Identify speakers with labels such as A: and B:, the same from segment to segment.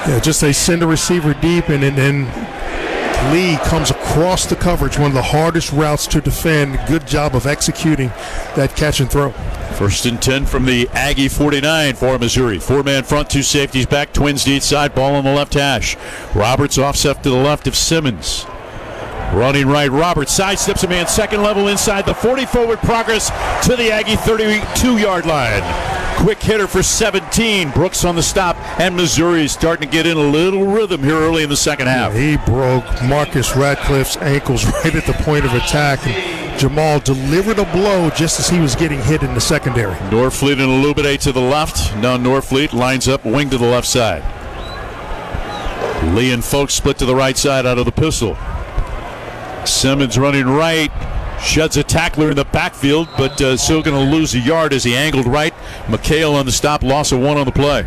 A: Yeah, just they send a receiver deep, and then Lee comes across the coverage, one of the hardest routes to defend. Good job of executing that catch and throw.
B: 1st and 10 from the Aggie 49 for Missouri. 4-man front, 2 safeties back, Twins deep side, ball on the left hash. Roberts offset to the left of Simmons. Running right, Roberts sidesteps a man, second level inside the 40, forward progress to the Aggie 32-yard line. Quick hitter for 17. Brooks on the stop, and Missouri is starting to get in a little rhythm here early in the second half.
A: Yeah, he broke Marcus Radcliffe's ankles right at the point of attack. And Jamal delivered a blow just as he was getting hit in the secondary.
B: Norfleet and Illuminate to the left. Now Norfleet lines up, wing to the left side. Lee and Folks split to the right side out of the pistol. Simmons running right, sheds a tackler in the backfield, but still going to lose a yard as he angled right. McHale on the stop, loss of 1 on the play.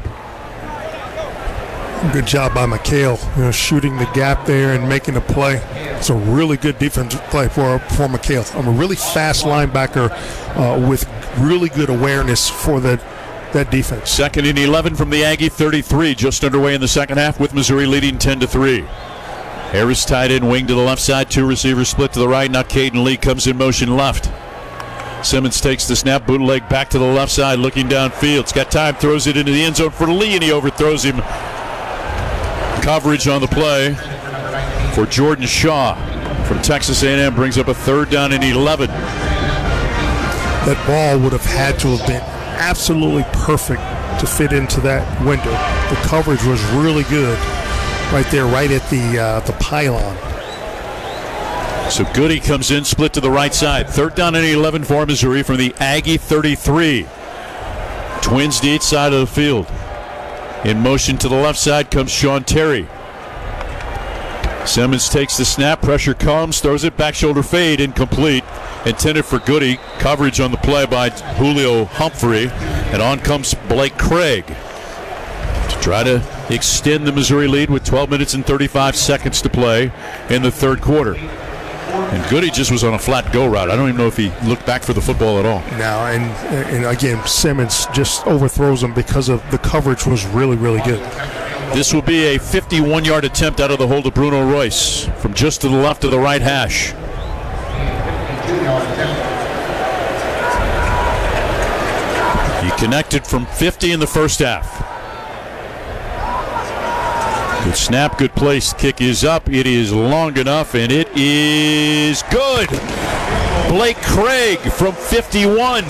A: Good job by McHale, shooting the gap there and making the play. It's a really good defensive play for McHale. I'm a really fast linebacker with really good awareness for that defense.
B: 2nd and 11 from the Aggie 33, just underway in the second half with Missouri leading 10-3. Harris tied in, wing to the left side, 2 receivers split to the right. Now Caden Lee comes in motion left. Simmons takes the snap, bootleg back to the left side, looking downfield. It's got time, throws it into the end zone for Lee, and he overthrows him. Coverage on the play for Jordan Shaw from Texas A&M brings up a 3rd down and 11.
A: That ball would have had to have been absolutely perfect to fit into that window. The coverage was really good. Right there, right at the pylon.
B: So Goody comes in, split to the right side. 3rd down and 11 for Missouri from the Aggie 33. Twins to each side of the field. In motion to the left side comes Sean Terry. Simmons takes the snap, pressure comes, throws it back shoulder fade, incomplete. Intended for Goody. Coverage on the play by Julio Humphrey. And on comes Blake Craig to try to extend the Missouri lead with 12 minutes and 35 seconds to play in the 3rd quarter. And Goody just was on a flat go route. I don't even know if he looked back for the football at all.
A: No, and again, Simmons just overthrows him because of the coverage was really, really good.
B: This will be a 51-yard attempt out of the hold of Bruno Royce from just to the left of the right hash. He connected from 50 in the first half. Good snap, good place. Kick is up. It is long enough, and it is good. Blake Craig from 51.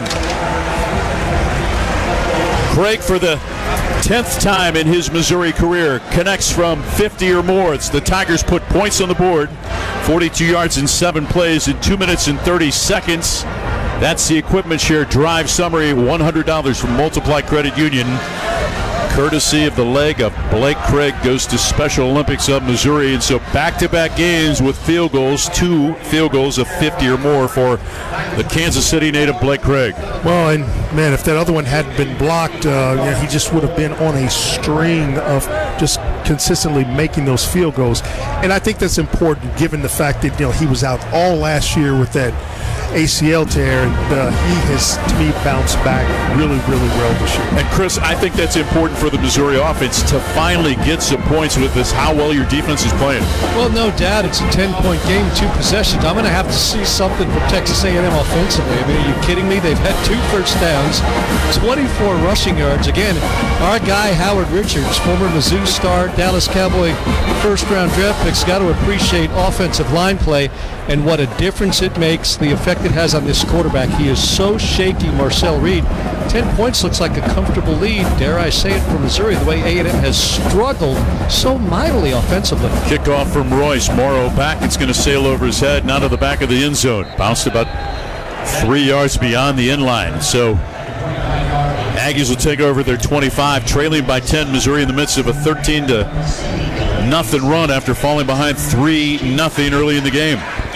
B: Craig, for the 10th time in his Missouri career, connects from 50 or more. It's the Tigers put points on the board. 42 yards in 7 plays in 2 minutes and 30 seconds. That's the Equipment Share Drive Summary, $100 from Multiply Credit Union. Courtesy of the leg of Blake Craig goes to Special Olympics of Missouri. And so back-to-back games with field goals, 2 field goals of 50 or more for the Kansas City native Blake Craig.
A: Well, and man, if that other one hadn't been blocked, he just would have been on a string of just consistently making those field goals. And I think that's important given the fact that he was out all last year with that ACL tear, and he has, to me, bounced back really, really well this year.
B: And Chris, I think that's important for the Missouri offense to finally get some points with this, how well your defense is playing.
C: Well, no doubt, it's a 10-point game, 2 possessions. I'm going to have to see something from Texas A&M offensively. I mean, are you kidding me? They've had 2 first downs, 24 rushing yards. Again, our guy Howard Richards, former Mizzou star, Dallas Cowboy first-round draft picks, got to appreciate offensive line play and what a difference it makes, the effect it has on this quarterback. He is so shaky, Marcel Reed. 10 points looks like a comfortable lead, dare I say it, for Missouri, the way A&M has struggled so mightily offensively.
B: Kickoff from Royce. Morrow back. It's going to sail over his head and out of the back of the end zone. Bounced about 3 yards beyond the end line. So Aggies will take over their 25, trailing by 10. Missouri in the midst of a 13-0 run after falling behind 3-0 early in the game.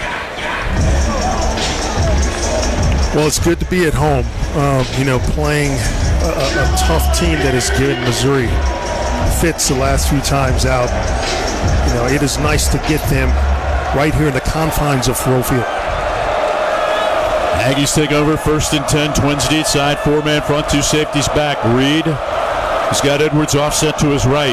A: Well, it's good to be at home, playing a tough team that has given Missouri fits the last few times out. It is nice to get them right here in the confines of Faurot Field.
B: Aggies take over 1st and 10, Twins deep side, 4-man front, 2 safeties back. Reed has got Edwards offset to his right.